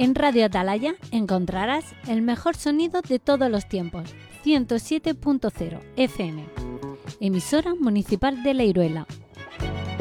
En Radio Atalaya encontrarás el mejor sonido de todos los tiempos, 107.0 FM, emisora municipal de La Iruela.